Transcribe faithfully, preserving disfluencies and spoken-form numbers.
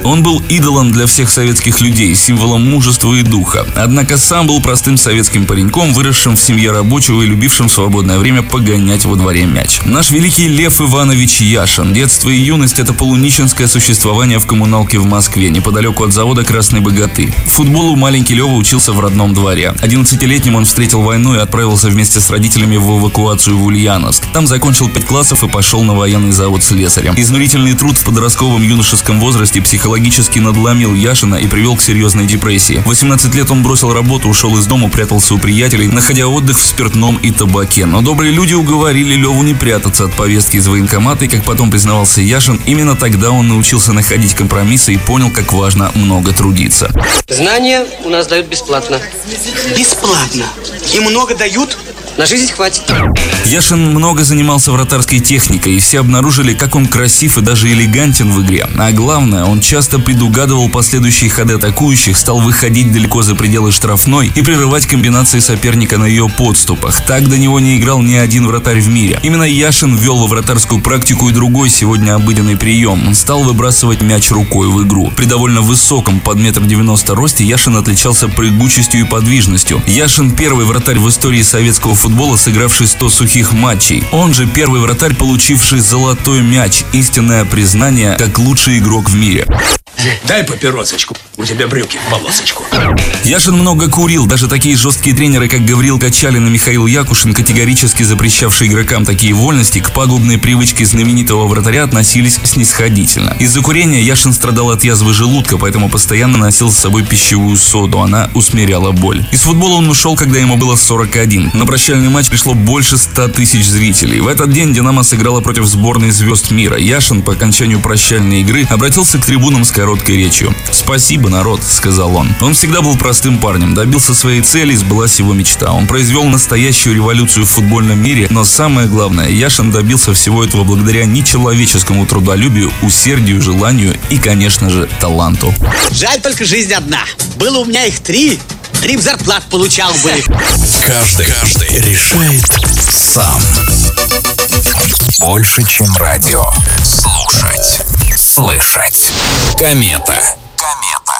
Он был идолом для всех советских людей, символом мужества и духа. Однако сам был простым советским пареньком, выросшим в семье рабочего и любившим в свободное время погонять во дворе мяч. Наш великий Лев Иванович Яшин. Детство и юность – это полунищенское существование в коммуналке в Москве, неподалеку от завода «Красный богатырь». Футболу маленький Лева учился в родном дворе. одиннадцатилетним он встретил войну и отправился вместе с родителями в эвакуацию в Ульяновск. Там закончил пять классов и пошел на военный завод слесарем. Изнурительный труд в подростковом юношеском возрасте психологически надломил Яшина и привел к серьезной депрессии. В восемнадцать лет он бросил работу, ушел из дома, прятался у приятелей, находя отдых в спиртном и табаке. Но добрые люди уговорили Леву не прятаться от повестки из военкомата, и, как потом признавался Яшин, именно тогда он научился находить компромиссы и понял, как важно много трудиться. Знания у нас дают бесплатно. Бесплатно? И много дают? На жизнь хватит. Яшин много занимался вратарской техникой, и все обнаружили, как он красив и даже элегантен в игре. А главное, он часто предугадывал последующие ходы атакующих, стал выходить далеко за пределы штрафной и прерывать комбинации соперника на ее подступах. Так до него не играл ни один вратарь в мире. Именно Яшин ввел во вратарскую практику и другой сегодня обыденный прием. Он стал выбрасывать мяч рукой в игру. При довольно высоком, под метр девяносто росте, Яшин отличался прыгучестью и подвижностью. Яшин первый вратарь в истории советского футбола, футбола, сыгравший сто сухих матчей. Он же первый вратарь, получивший золотой мяч. Истинное признание как лучший игрок в мире. Дай папиросочку, у тебя брюки в полосочку. Яшин много курил. Даже такие жесткие тренеры, как Гавриил Качалин и Михаил Якушин, категорически запрещавшие игрокам такие вольности, к пагубной привычке знаменитого вратаря относились снисходительно. Из-за курения Яшин страдал от язвы желудка, поэтому постоянно носил с собой пищевую соду. Она усмиряла боль. Из футбола он ушел, когда ему было сорок один. На прощальный матч пришло больше ста тысяч зрителей. В этот день «Динамо» сыграла против сборной звезд мира. Яшин по окончанию прощальной игры обратился к трибунам с короткой речью. «Спасибо, народ», — сказал он. Он всегда был простым парнем, добился своей цели, сбылась его мечта. Он произвел настоящую революцию в футбольном мире, но самое главное, Яшин добился всего этого благодаря нечеловеческому трудолюбию, усердию, желанию и, конечно же, таланту. Жаль, только жизнь одна. Было у меня их три. Три зарплат получал бы. Каждый, каждый решает сам. Больше, чем радио. Слушать. Слышать. Комета.